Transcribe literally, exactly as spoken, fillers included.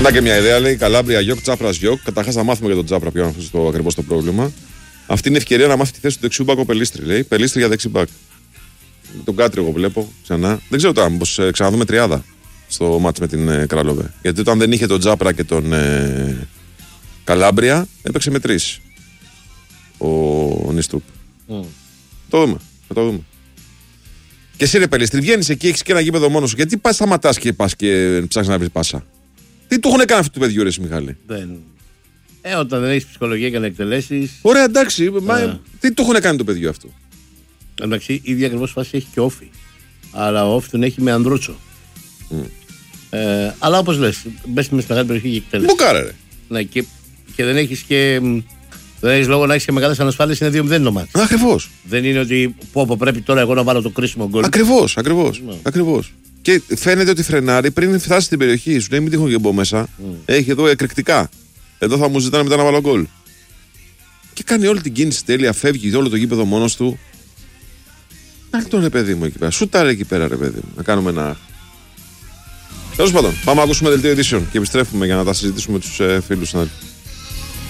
Να και μια ιδέα, λέει Καλάμπρια Γιώκ, Τσάπρα Γιώκ. Καταρχάς θα μάθουμε για τον Τσάπρα ποιο είναι το ακριβώς το πρόβλημα. Αυτή είναι η ευκαιρία να μάθει τη θέση του δεξιού μπακ ο Πελίστρη. Λέει Πελίστρη για δεξί μπακ. Τον Κάτρι, εγώ βλέπω ξανά. Δεν ξέρω τώρα, μήπως ε, ξαναδούμε τριάδα στο μάτς με την ε, Κράλοβε. Γιατί όταν δεν είχε τον Τσάπρα και τον ε, Καλάμπρια, έπαιξε με τρεις ο, ο Νιστούπ. Mm. Το δούμε. Θα το δούμε. Και εσύ, ρε Πελίστρη, βγαίνεις εκεί, έχεις και ένα γήπεδο μόνος σου. Γιατί πας, σταματάς και πας και ψάχνεις να βρεις πάσα. Τι του έχουν κάνει αυτού του παιδιού, ρε Μιχάλη. Δεν. Ε, όταν δεν έχεις ψυχολογία για να εκτελέσεις. Ωραία, εντάξει. Μα, τι του έχουν κάνει το παιδιού αυτό. Εντάξει, η ίδια ακριβώς φάση έχει και όφη. Αλλά ο όφη τον έχει με ανδρούτσο. Mm. Ε, αλλά όπως λες, μπες στη μεγάλη περιοχή και εκτέλεση. Μπουκάρα, ρε. Ναι, και, και δεν έχεις και. Δεν έχεις λόγο να έχεις και μεγάλες ανασφάλειες, είναι δύο μηδέν το μάτι. Ακριβώς. Δεν είναι ότι πω, πω, πρέπει τώρα εγώ να βάλω το κρίσιμο γκολ. Ακριβώς, ακριβώς. Ναι. Ακριβώς. Και φαίνεται ότι φρενάρει πριν φτάσει στην περιοχή. Σου λέει μην τύχω και μπω μέσα. Mm. Έχει εδώ εκρηκτικά. Εδώ θα μου ζητάνε μετά να βάλω γκολ. Και κάνει όλη την κίνηση τέλεια, φεύγει όλο το γήπεδο μόνος του. Να τον ρε παιδί μου εκεί πέρα. Σούταρε εκεί πέρα, ρε παιδί μου. Να κάνουμε ένα. Τέλος πάντων, πάμε να ακούσουμε δελτίο ειδήσεων και επιστρέφουμε για να τα συζητήσουμε με τους ε, φίλους συνάδελφους.